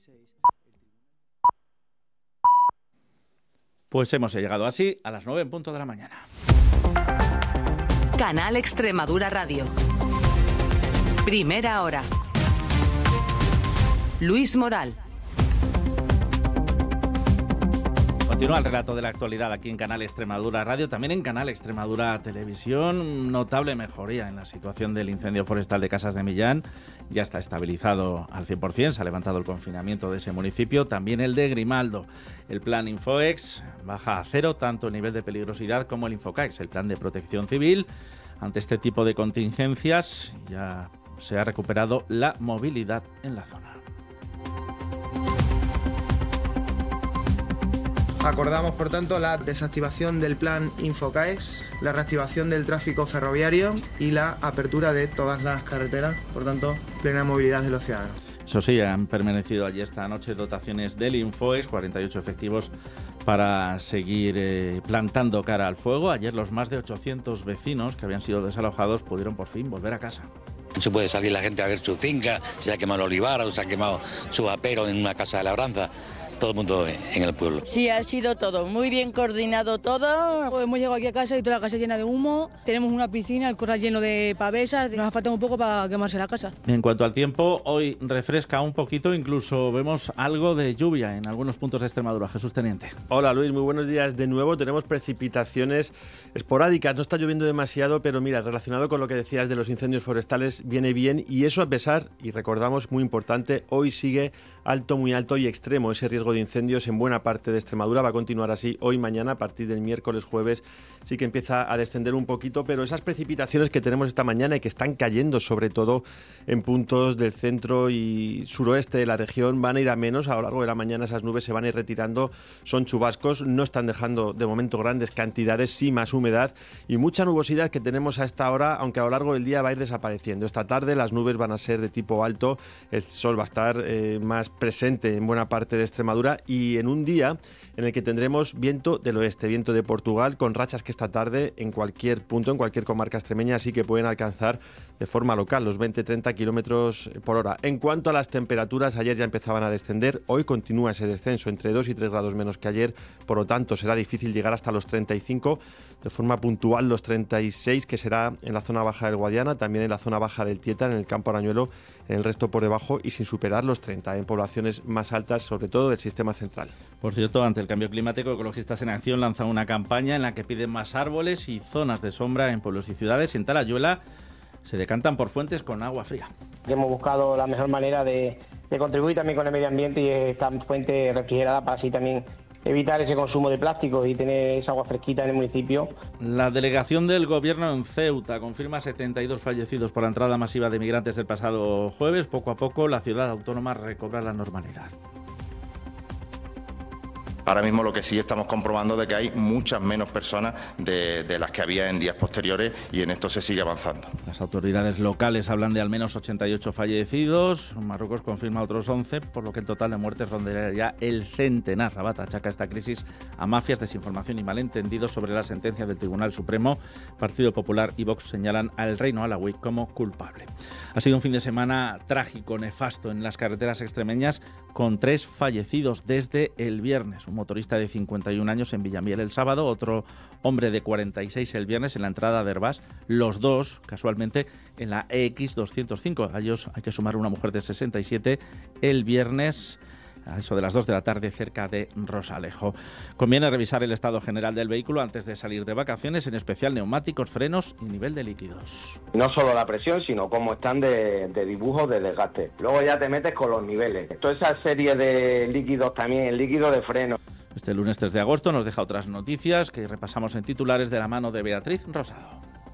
Pues hemos llegado así a las 9 en punto de la mañana. Canal Extremadura Radio. Primera hora. Luis Moral. Continúa el relato de la actualidad aquí en Canal Extremadura Radio, también en Canal Extremadura Televisión. Notable mejoría en la situación del incendio forestal de Casas de Millán. Ya está estabilizado al 100%, se ha levantado el confinamiento de ese municipio. También el de Grimaldo. El plan Infoex baja a cero tanto el nivel de peligrosidad como el Infocaex, el plan de protección civil. Ante este tipo de contingencias ya se ha recuperado la movilidad en la zona. Acordamos, por tanto, la desactivación del plan Infocaex, la reactivación del tráfico ferroviario y la apertura de todas las carreteras, por tanto, plena movilidad de los ciudadanos. Eso sí, han permanecido allí esta noche dotaciones del Infoex, 48 efectivos para seguir plantando cara al fuego. Ayer los más de 800 vecinos que habían sido desalojados pudieron por fin volver a casa. No se puede salir la gente a ver su finca, se ha quemado el olivar o se ha quemado su apero en una casa de labranza. Todo el mundo en el pueblo. Sí, ha sido todo, muy bien coordinado todo. Pues hemos llegado aquí a casa y toda la casa llena de humo, tenemos una piscina, el corral lleno de pavesas, nos ha faltado un poco para quemarse la casa. En cuanto al tiempo, hoy refresca un poquito, incluso vemos algo de lluvia en algunos puntos de Extremadura. Jesús Teniente. Hola Luis, muy buenos días de nuevo. Tenemos precipitaciones esporádicas, no está lloviendo demasiado, pero mira, relacionado con lo que decías de los incendios forestales, viene bien, y eso a pesar, y recordamos, muy importante, hoy sigue alto, muy alto y extremo ese riesgo de incendios en buena parte de Extremadura. Va a continuar así hoy, mañana, a partir del miércoles, jueves, sí que empieza a descender un poquito, pero esas precipitaciones que tenemos esta mañana y que están cayendo sobre todo en puntos del centro y suroeste de la región van a ir a menos. A lo largo de la mañana esas nubes se van a ir retirando, son chubascos, no están dejando de momento grandes cantidades, sí más humedad y mucha nubosidad que tenemos a esta hora, aunque a lo largo del día va a ir desapareciendo. Esta tarde las nubes van a ser de tipo alto, el sol va a estar más presente en buena parte de Extremadura y en un día en el que tendremos viento del oeste, viento de Portugal, con rachas que esta tarde en cualquier punto, en cualquier comarca extremeña, así que pueden alcanzar de forma local los 20-30 kilómetros por hora. En cuanto a las temperaturas, ayer ya empezaban a descender, hoy continúa ese descenso entre 2 y 3 grados menos que ayer, por lo tanto será difícil llegar hasta los 35, de forma puntual los 36, que será en la zona baja del Guadiana, también en la zona baja del Tieta, en el Campo Arañuelo, en el resto por debajo y sin superar los 30 en poblaciones más altas, sobre todo del sistema central. Por cierto, ante el cambio climático, Ecologistas en Acción lanzan una campaña en la que piden más árboles y zonas de sombra en pueblos y ciudades. En Talayuela se decantan por fuentes con agua fría. Hemos buscado la mejor manera de contribuir también con el medio ambiente y esta fuente refrigerada para así también evitar ese consumo de plásticos y tener esa agua fresquita en el municipio. La delegación del Gobierno en Ceuta confirma 72 fallecidos por la entrada masiva de migrantes el pasado jueves. Poco a poco la ciudad autónoma recobra la normalidad. Ahora mismo lo que sí estamos comprobando de que hay muchas menos personas de las que había en días posteriores y en esto se sigue avanzando. Las autoridades locales hablan de al menos 88 fallecidos. Marruecos confirma otros 11, por lo que el total de muertes rondaría ya el centenar. Rabat achaca esta crisis a mafias, desinformación y malentendidos sobre la sentencia del Tribunal Supremo. Partido Popular y Vox señalan al Reino Alawí como culpable. Ha sido un fin de semana trágico, nefasto en las carreteras extremeñas, con 3 fallecidos desde el viernes. Un motorista de 51 años en Villamiel el sábado, otro hombre de 46 el viernes en la entrada de Herbás, los dos casualmente en la EX205. A ellos hay que sumar una mujer de 67 el viernes a eso de las 2 de la tarde cerca de Rosalejo. Conviene revisar el estado general del vehículo antes de salir de vacaciones, en especial neumáticos, frenos y nivel de líquidos. No solo la presión, sino cómo están de dibujos de desgaste. Luego ya te metes con los niveles. Toda esa serie de líquidos también, el líquido de freno. Este lunes 3 de agosto nos deja otras noticias que repasamos en titulares de la mano de Beatriz Rosado.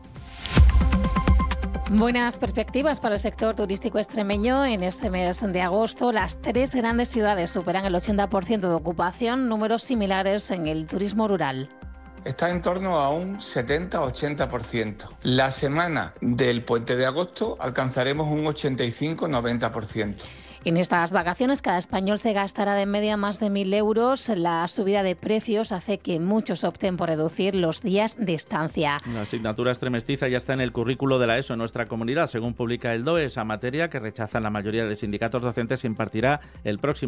Buenas perspectivas para el sector turístico extremeño. En este mes de agosto, las 3 grandes ciudades superan el 80% de ocupación, números similares en el turismo rural. Está en torno a un 70-80%. La semana del puente de agosto alcanzaremos un 85-90%. En estas vacaciones cada español se gastará de media más de 1.000 euros. La subida de precios hace que muchos opten por reducir los días de estancia. La asignatura extremestiza ya está en el currículo de la ESO en nuestra comunidad. Según publica el DOE, esa materia que rechazan la mayoría de sindicatos docentes se impartirá el próximo